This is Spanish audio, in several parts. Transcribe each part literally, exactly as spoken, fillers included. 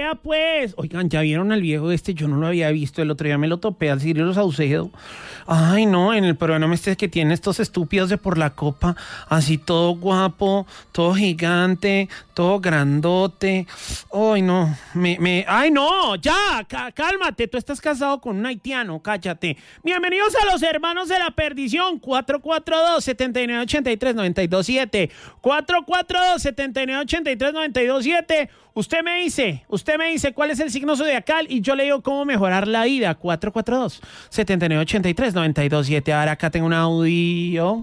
vea pues. Oigan, ¿ya vieron al viejo este? Yo no lo había visto. El otro día me lo topé al Cirilo Saucedo. Ay, no, en el programa este que tiene estos estúpidos de Por la Copa. Así todo guapo, todo gigante, todo grandote. Ay, no. Me, me... Ay, no, ya, c- cálmate. Tú estás casado con un haitiano, cállate. Bienvenidos a los hermanos de la perdición. cuatro cuatro dos, siete nueve ocho tres, nueve dos siete. cuatro cuatro dos, siete nueve ocho tres, nueve dos siete. Usted me dice, usted me dice cuál es el signo zodiacal y yo le digo cómo mejorar la vida. cuatro cuatro dos, siete nueve ocho tres, nueve dos siete. Ahora acá tengo un audio.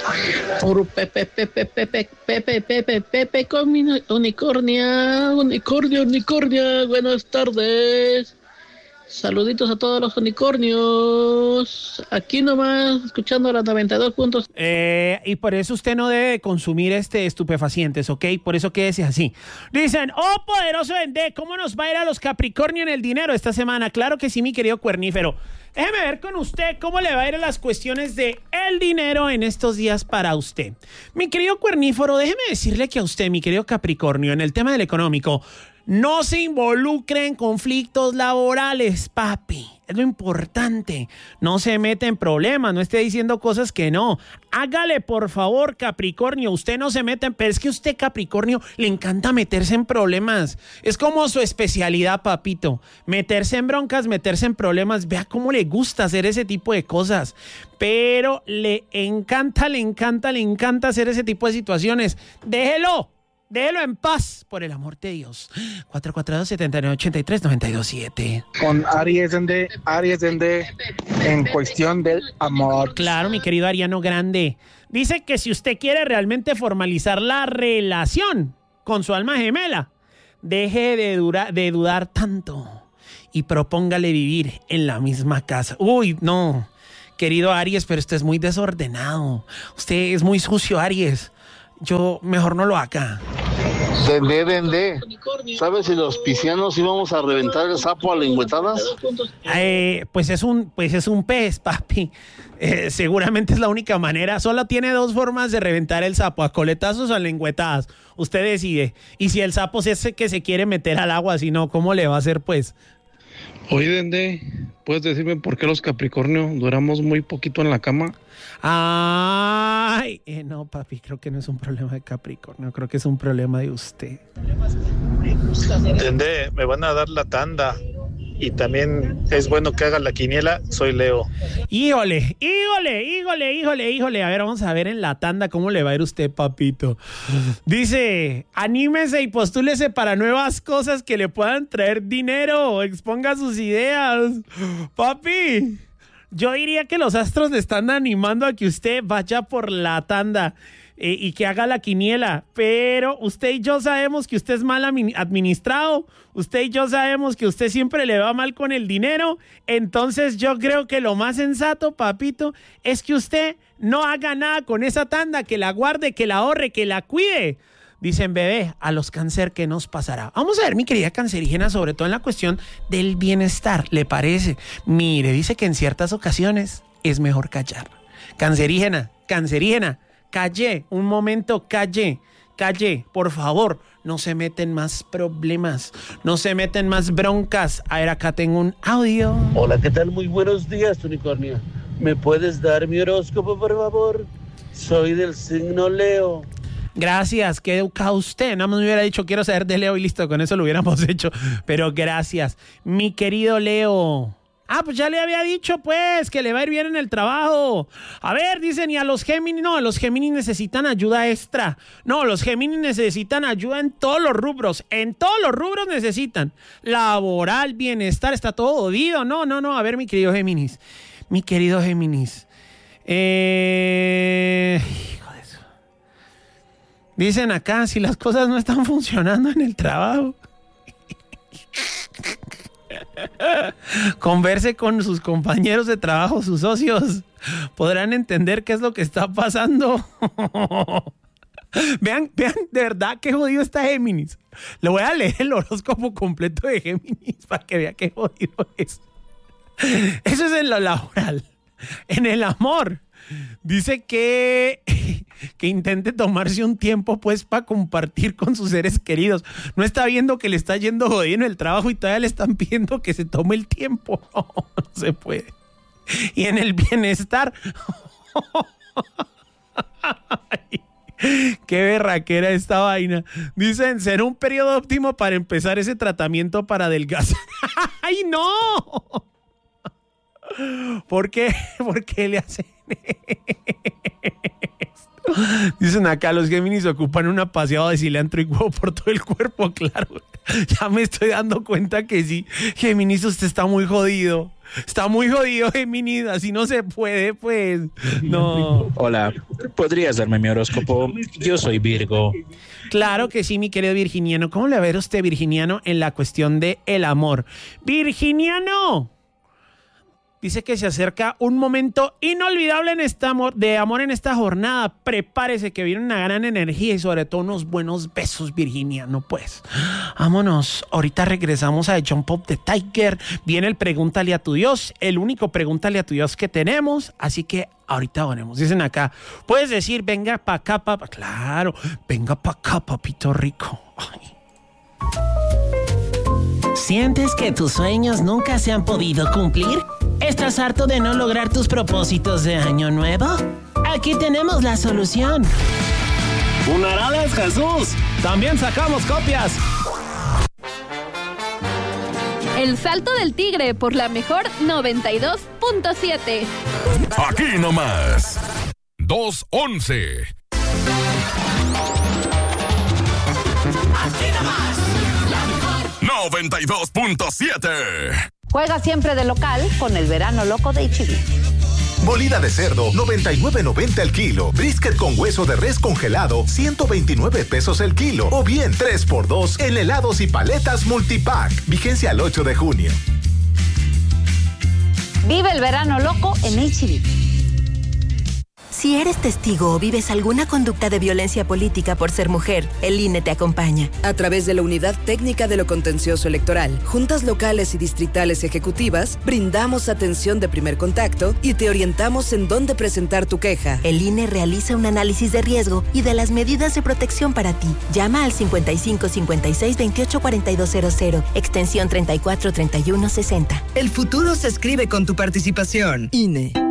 Por Pepe, Pepe, Pepe, Pepe, Pepe, Pepe, con mi unicornia, unicornio, unicornia, buenas tardes. Saluditos a todos los unicornios. Aquí nomás, escuchando las noventa y dos puntos. Eh, y por eso usted no debe consumir este estupefacientes, ¿ok? Por eso quédese así. Dicen, oh, poderoso Ende, ¿cómo nos va a ir a los Capricornio en el dinero esta semana? Claro que sí, mi querido cuernífero. Déjeme ver con usted cómo le va a ir a las cuestiones de el dinero en estos días para usted. Mi querido cuernífero, déjeme decirle que a usted, mi querido Capricornio, en el tema del económico, no se involucre en conflictos laborales, papi. Es lo importante. No se mete en problemas, no esté diciendo cosas que no. Hágale, por favor, Capricornio. Usted no se mete en... Pero es que usted, Capricornio, le encanta meterse en problemas. Es como su especialidad, papito. Meterse en broncas, meterse en problemas. Vea cómo le gusta hacer ese tipo de cosas. Pero le encanta, le encanta, le encanta hacer ese tipo de situaciones. Déjelo. Déjelo en paz, por el amor de Dios. cuatro cuatro dos, siete nueve ocho tres, nueve dos siete. Con Aries Ende, Aries Ende, en cuestión del amor. Claro, mi querido Ariano Grande. Dice que si usted quiere realmente formalizar la relación con su alma gemela, deje de, dura, de dudar tanto y propóngale vivir en la misma casa. Uy, no, querido Aries, pero usted es muy desordenado. Usted es muy sucio, Aries. Yo mejor no lo haga. Dende, dende. ¿Sabes si los piscianos íbamos a reventar el sapo a lengüetadas? Eh, pues es un, pues es un pez, papi. Eh, seguramente es la única manera. Solo tiene dos formas de reventar el sapo: a coletazos o a lengüetadas. Usted decide. Y si el sapo es ese que se quiere meter al agua, si no, ¿cómo le va a hacer, pues? Oye, Dende, ¿puedes decirme por qué los Capricornio duramos muy poquito en la cama? Ay, eh, no, papi, creo que no es un problema de Capricornio, creo que es un problema de usted. Dende, me van a dar la tanda y también es bueno que haga la quiniela. Soy Leo. Híjole, híjole, híjole, híjole, híjole. A ver, vamos a ver en la tanda cómo le va a ir usted, papito. Dice, anímese y postúlese para nuevas cosas que le puedan traer dinero. Exponga sus ideas. Papi, yo diría que los astros le están animando a que usted vaya por la tanda eh, y que haga la quiniela. Pero usted y yo sabemos que usted es mal administrado. Usted y yo sabemos que usted siempre le va mal con el dinero. Entonces yo creo que lo más sensato, papito, es que usted no haga nada con esa tanda, que la guarde, que la ahorre, que la cuide. Dicen, bebé, a los cáncer, ¿qué nos pasará? Vamos a ver, mi querida cancerígena, sobre todo en la cuestión del bienestar, ¿le parece? Mire, dice que en ciertas ocasiones es mejor callar. Cancerígena, cancerígena, callé, un momento, callé, callé, por favor, no se meten más problemas, no se meten más broncas. A ver, acá tengo un audio. Hola, ¿qué tal? Muy buenos días, unicornio. ¿Me puedes dar mi horóscopo, por favor? Soy del signo Leo. Gracias, qué educado usted. Nada más me hubiera dicho quiero saber de Leo y listo, con eso lo hubiéramos hecho. Pero gracias, mi querido Leo. Ah, pues ya le había dicho, pues, que le va a ir bien en el trabajo. A ver, dicen, y a los Géminis, no, los Géminis necesitan ayuda extra. No, los Géminis necesitan ayuda en todos los rubros. En todos los rubros necesitan. Laboral, bienestar, está todo jodido. No, no, no, a ver, mi querido Géminis. Mi querido Géminis. Eh... Dicen acá, si las cosas no están funcionando en el trabajo, converse con sus compañeros de trabajo, sus socios, podrán entender qué es lo que está pasando. Vean, vean, de verdad, qué jodido está Géminis. Le voy a leer el horóscopo completo de Géminis para que vea qué jodido es. Eso es en lo laboral. En el amor, Dice que, que intente tomarse un tiempo pues para compartir con sus seres queridos. No está viendo que le está yendo jodido en el trabajo y todavía le están pidiendo que se tome el tiempo. No, no se puede. Y en el bienestar. Qué berraquera esta vaina. Dicen, será un periodo óptimo para empezar ese tratamiento para adelgazar. ¡Ay, no! ¿Por qué? ¿Por qué le hacen esto? Dicen acá, los Géminis ocupan una paseada de cilantro y huevo por todo el cuerpo, claro. Ya me estoy dando cuenta que sí. Géminis, usted está muy jodido. Está muy jodido, Géminis. Así no se puede, pues. No. Hola, ¿podrías darme mi horóscopo? Yo soy Virgo. Claro que sí, mi querido virginiano. ¿Cómo le va a ver usted, virginiano, en la cuestión de el amor? ¡Virginiano! Dice que se acerca un momento inolvidable en esta amor, de amor en esta jornada. Prepárese que viene una gran energía y sobre todo unos buenos besos, virginiano, pues. Vámonos. Ahorita regresamos a The Jump Up the Tiger. Viene el Pregúntale a tu Dios, el único Pregúntale a tu Dios que tenemos. Así que ahorita ponemos. Dicen acá, puedes decir, venga pa' acá, papá. Claro, venga pa' acá, papito rico. Ay. ¿Sientes que tus sueños nunca se han podido cumplir? ¿Estás harto de no lograr tus propósitos de año nuevo? Aquí tenemos la solución. ¡Funerales Jesús! También sacamos copias. El Salto del Tigre por la mejor noventa y dos punto siete. Aquí nomás. dos once. Aquí nomás. La mejor noventa y dos punto siete. Juega siempre de local con el verano loco de H E B. Molida de cerdo, noventa y nueve noventa el kilo. Brisket con hueso de res congelado, ciento veintinueve pesos el kilo. O bien tres por dos en helados y paletas multipack. Vigencia al ocho de junio. Vive el verano loco en H E B. Si eres testigo o vives alguna conducta de violencia política por ser mujer, el I N E te acompaña. A través de la Unidad Técnica de lo Contencioso Electoral, juntas locales y distritales ejecutivas, brindamos atención de primer contacto y te orientamos en dónde presentar tu queja. El I N E realiza un análisis de riesgo y de las medidas de protección para ti. Llama al cincuenta y cinco cincuenta y seis veintiocho cuarenta y dos cero cero, extensión treinta y cuatro treinta y uno sesenta. El futuro se escribe con tu participación. I N E.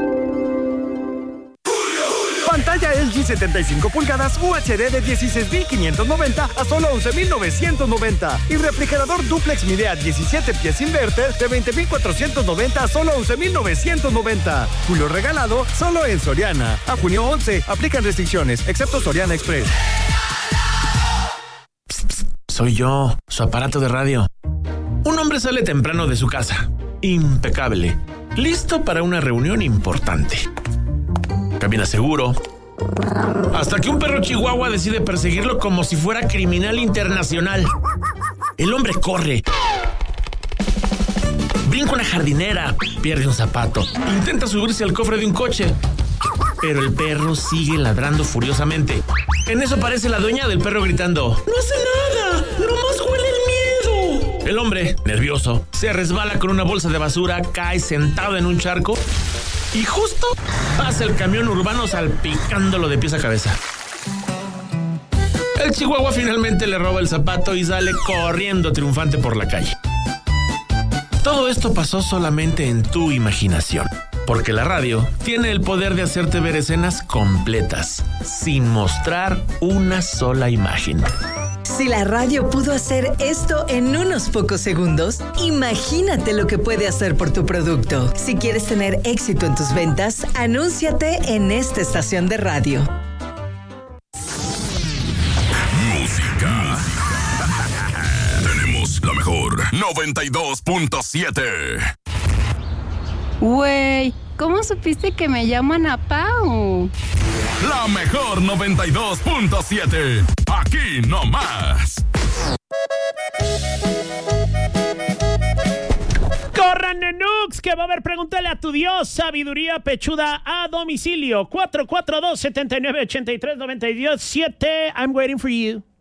Pantalla L G setenta y cinco pulgadas U H D de dieciséis mil quinientos noventa a solo once mil novecientos noventa. Y refrigerador duplex Midea diecisiete pies inverter de veinte mil cuatrocientos noventa a solo once mil novecientos noventa. Julio regalado solo en Soriana. A junio once, aplican restricciones, excepto Soriana Express. Psst, psst, soy yo, su aparato de radio. Un hombre sale temprano de su casa. Impecable. Listo para una reunión importante. Camina seguro. Hasta que un perro chihuahua decide perseguirlo como si fuera criminal internacional. El hombre corre. Brinca una jardinera. Pierde un zapato. Intenta subirse al cofre de un coche. Pero el perro sigue ladrando furiosamente. En eso aparece la dueña del perro gritando: ¡No hace nada! ¡Nomás huele el miedo! El hombre, nervioso, se resbala con una bolsa de basura, cae sentado en un charco y justo pasa el camión urbano salpicándolo de pies a cabeza. El chihuahua finalmente le roba el zapato y sale corriendo triunfante por la calle. Todo esto pasó solamente en tu imaginación, porque la radio tiene el poder de hacerte ver escenas completas, sin mostrar una sola imagen. Si la radio pudo hacer esto en unos pocos segundos, imagínate lo que puede hacer por tu producto. Si quieres tener éxito en tus ventas, anúnciate en esta estación de radio. Música. Tenemos la mejor noventa y dos punto siete. Güey, ¿cómo supiste que me llamo Ana Pau? La mejor noventa y dos punto siete. Aquí nomás. ¡Corran, Nenux! Que va a haber Pregúntale a tu Dios. Sabiduría pechuda a domicilio. cuatro cuatro dos, siete nueve, ocho tres, nueve dos siete. I'm waiting for you.